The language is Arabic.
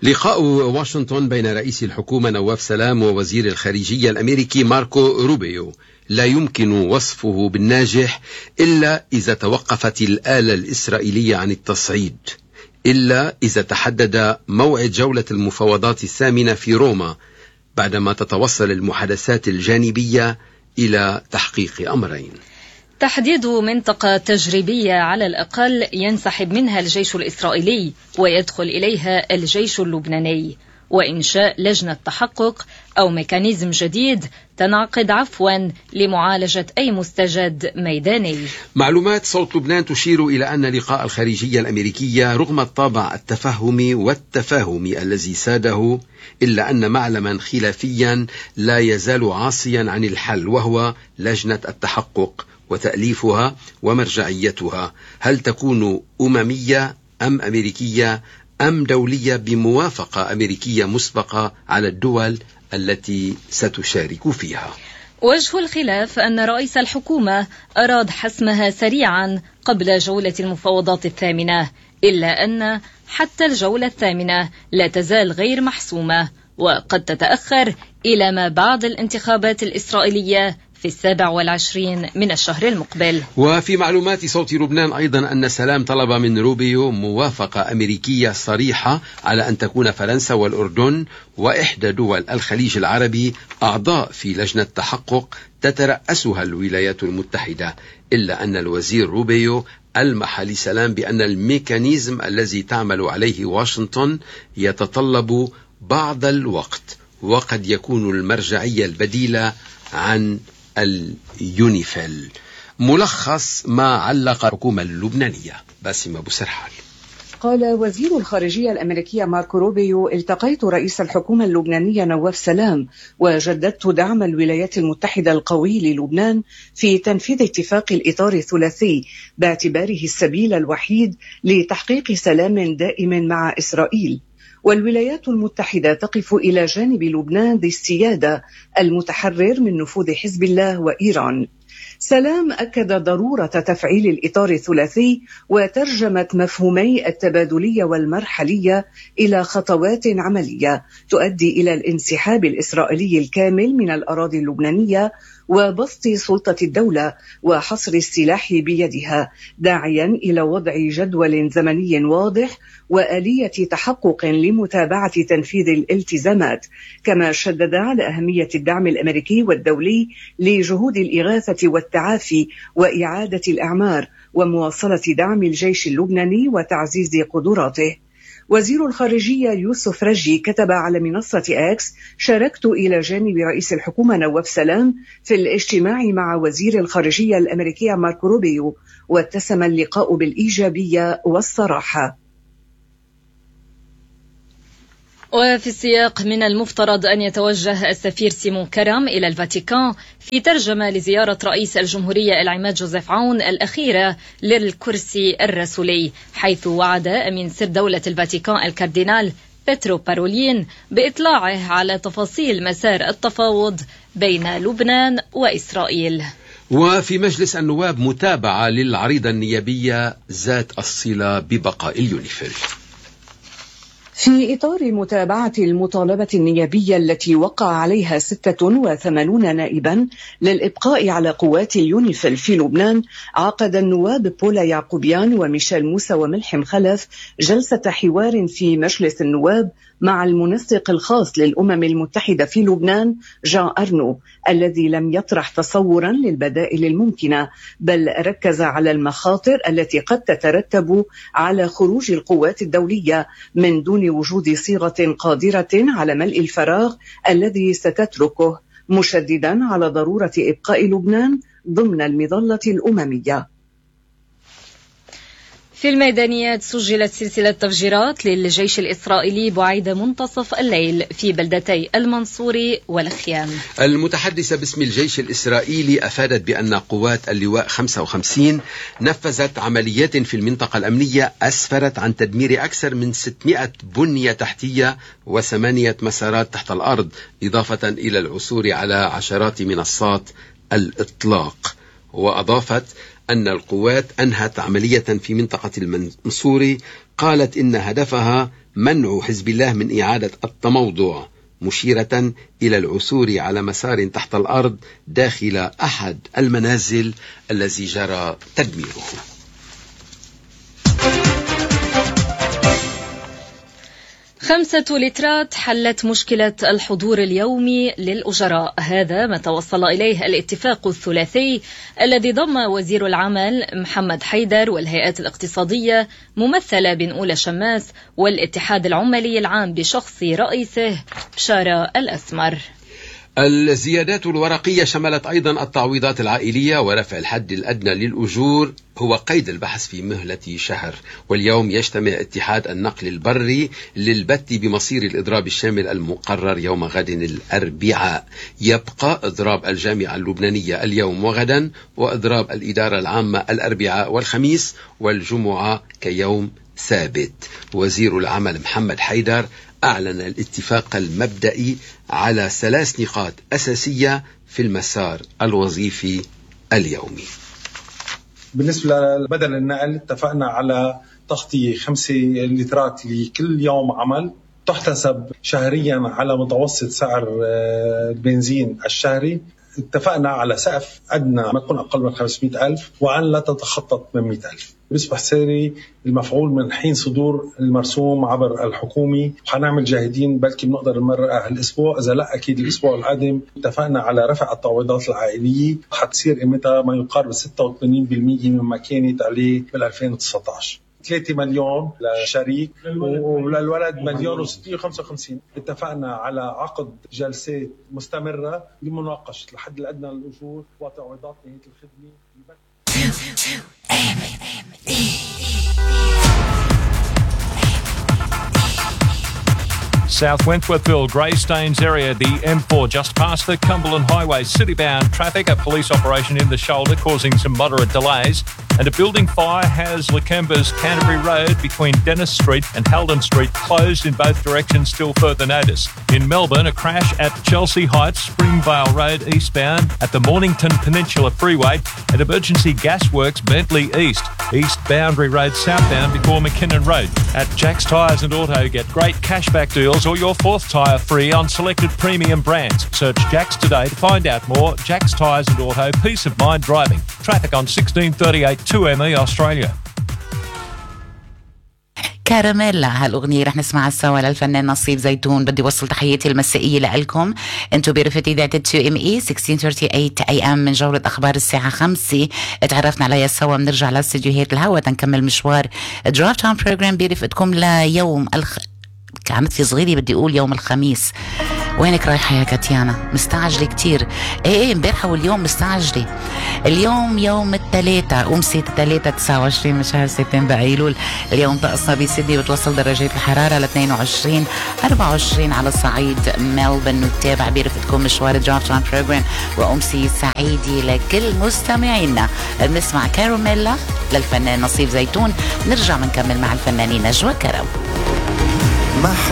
لقاء واشنطن بين رئيس الحكومة نواف سلام ووزير الخارجية الأمريكي ماركو روبيو لا يمكن وصفه بالناجح إلا إذا توقفت الآلة الإسرائيلية عن التصعيد، إلا إذا تحدد موعد جولة المفاوضات الثامنة في روما بعدما تتوصل المحادثات الجانبية إلى تحقيق أمرين: تحديد منطقة تجريبية على الأقل ينسحب منها الجيش الإسرائيلي ويدخل إليها الجيش اللبناني، وإنشاء لجنة تحقق أو ميكانيزم جديد تنعقد لمعالجة أي مستجد ميداني. معلومات صوت لبنان تشير إلى أن لقاء الخارجية الأمريكية رغم الطابع التفهم والتفاهم الذي ساده، إلا أن معلما خلافيا لا يزال عاصيا عن الحل، وهو لجنة التحقق وتأليفها ومرجعيتها. هل تكون أممية أم أمريكية أم دولية بموافقة أمريكية مسبقة على الدول التي ستشارك فيها؟ وجه الخلاف أن رئيس الحكومة أراد حسمها سريعا قبل جولة المفاوضات الثامنة، إلا أن حتى الجولة الثامنة لا تزال غير محسومة، وقد تتأخر إلى ما بعد الانتخابات الإسرائيلية في 27 من الشهر المقبل. وفي معلومات صوت لبنان أيضا أن سلام طلب من روبيو موافقة أمريكية صريحة على أن تكون فرنسا والأردن وإحدى دول الخليج العربي أعضاء في لجنة تحقق تترأسها الولايات المتحدة، إلا أن الوزير روبيو ألمح لسلام بأن الميكانيزم الذي تعمل عليه واشنطن يتطلب بعض الوقت، وقد يكون المرجعية البديلة عن اليونيفيل. ملخص ما علق الحكومة اللبنانية. باسم أبو سرحان. قال وزير الخارجية الأمريكية ماركو روبيو: التقيت رئيس الحكومة اللبنانية نواف سلام وجددت دعم الولايات المتحدة القوي للبنان في تنفيذ اتفاق الإطار الثلاثي باعتباره السبيل الوحيد لتحقيق سلام دائم مع إسرائيل، والولايات المتحدة تقف إلى جانب لبنان ذي السيادة المتحرر من نفوذ حزب الله وإيران. سلام أكد ضرورة تفعيل الإطار الثلاثي وترجمت مفهومي التبادلية والمرحلية إلى خطوات عملية تؤدي إلى الانسحاب الإسرائيلي الكامل من الأراضي اللبنانية وبسط سلطة الدولة وحصر السلاح بيدها، داعيا إلى وضع جدول زمني واضح وآلية تحقق لمتابعة تنفيذ الالتزامات. كما شدد على أهمية الدعم الأمريكي والدولي لجهود الإغاثة والتعافي وإعادة الأعمار ومواصلة دعم الجيش اللبناني وتعزيز قدراته. وزير الخارجية يوسف رجي كتب على منصة إكس: شاركت إلى جانب رئيس الحكومة نواف سلام في الاجتماع مع وزير الخارجية الأمريكية ماركو روبيو، واتسم اللقاء بالإيجابية والصراحة. وفي السياق من المفترض أن يتوجه السفير سيمون كرم إلى الفاتيكان في ترجمة لزيارة رئيس الجمهورية العماد جوزيف عون الأخيرة للكرسي الرسولي، حيث وعد أمين سر دولة الفاتيكان الكاردينال بيترو بارولين بإطلاعه على تفاصيل مسار التفاوض بين لبنان وإسرائيل. وفي مجلس النواب متابعة للعريضة النيابية ذات الصلة ببقاء اليونيفيل. في إطار متابعة المطالبة النيابية التي وقع عليها 86 نائبا للإبقاء على قوات اليونيفيل في لبنان، عقد النواب بولا يعقوبيان وميشيل موسى وملحم خلف جلسة حوار في مجلس النواب مع المنسق الخاص للأمم المتحدة في لبنان جان أرنو، الذي لم يطرح تصورا للبدائل الممكنة، بل ركز على المخاطر التي قد تترتب على خروج القوات الدولية من دون وجود صيغة قادرة على ملء الفراغ الذي ستتركه، مشددا على ضرورة إبقاء لبنان ضمن المظلة الأممية. في الميدانيات سجلت سلسلة تفجيرات للجيش الإسرائيلي بعيد منتصف الليل في بلدتي المنصوري والخيام. المتحدثة باسم الجيش الإسرائيلي أفادت بأن قوات اللواء 55 نفذت عمليات في المنطقة الأمنية أسفرت عن تدمير أكثر من 600 بنية تحتية و8 مسارات تحت الأرض، إضافة إلى العثور على عشرات منصات الإطلاق. وأضافت أن القوات أنهت عملية في منطقة المنصوري قالت إن هدفها منع حزب الله من إعادة التموضع، مشيرة إلى العثور على مسار تحت الأرض داخل أحد المنازل الذي جرى تدميره. 5 لترات حلت مشكلة الحضور اليومي للأجراء. هذا ما توصل إليه الاتفاق الثلاثي الذي ضم وزير العمل محمد حيدر والهيئات الاقتصادية ممثلة بن أولى شماس والاتحاد العمالي العام بشخص رئيسه بشارة الأسمر. الزيادات الورقية شملت أيضا التعويضات العائلية ورفع الحد الأدنى للأجور هو قيد البحث في مهلة شهر. واليوم يجتمع اتحاد النقل البري للبت بمصير الإضراب الشامل المقرر يوم غد الأربعاء. يبقى إضراب الجامعة اللبنانية اليوم وغدا، وإضراب الإدارة العامة الأربعاء والخميس، والجمعة كيوم ثابت. وزير العمل محمد حيدر أعلن الاتفاق المبدئي على 3 نقاط أساسية في المسار الوظيفي اليومي. بالنسبة لبدل النقل اتفقنا على تغطية 5 لترات لكل يوم عمل تحتسب شهريا على متوسط سعر البنزين الشهري. اتفقنا على سقف أدنى ما يكون أقل من 500,000 وأن لا تتخطى 800,000. بيصبح ساري المفعول من حين صدور المرسوم عبر الحكومي. وحنعمل جاهدين بلكي بنقدر نمرقها هالأسبوع، إذا لا أكيد الأسبوع القادم. اتفقنا على رفع التعويضات العائلية حتصير قيمتها ما يقارب 86% مما كانت عليه بال 2019. 3 مليون للشريك وللولد 1,655,000. اتفقنا على عقد جلسات مستمرة لمناقشة الحد الأدنى للأجور وتعويضات نهاية الخدمة. South Wentworthville, Greystanes area, the M4 just past the Cumberland Highway, city-bound traffic, a police operation in the shoulder causing some moderate delays, and a building fire has Lakemba's Canterbury Road between Dennis Street and Halden Street closed in both directions till further notice. In Melbourne, a crash at Chelsea Heights, Springvale Road eastbound at the Mornington Peninsula Freeway, and emergency gasworks Bentley East, East Boundary Road southbound before McKinnon Road. At Jack's Tyres and Auto, get great cashback deals or your 4th tyre free on selected premium brands. Search Jack's today to find out more. Jack's Tyres and Auto, peace of mind driving. Traffic on 1638 2ME Australia. كاراميلا هالأغنية رح نسمعها سوا للفنان نصيب زيتون. بدي وصل تحياتي المسائية لألكم انتو برفقة إذاعة 2ME 1638 AM من جولة أخبار الساعة 5. اتعرفنا عليها سوا. بنرجع لاستديوهات الهوا تنكمل مشوار درايف تايم بروجرام برفقتكم ليوم كانت في صغيري بدي أقول يوم الخميس. وينك رايحة يا كاتيانا؟ مستعجلة كتير. ايه امبارحة واليوم مستعجلة. اليوم يوم الثلاثاء، أمسية الثلاثاء 29 من شهر سبتمبر أيلول. اليوم طقسنا بسيدني بتوصل درجات الحرارة ل 22 24 على صعيد ملبن. وتتابع برفقتكم مشوار درايف تايم بروجرام وأمسية سعيدة لكل مستمعينا. بنسمع كاروميلا للفنان نصيب زيتون. نرجع منكمل مع الفنانين نجوى كرم.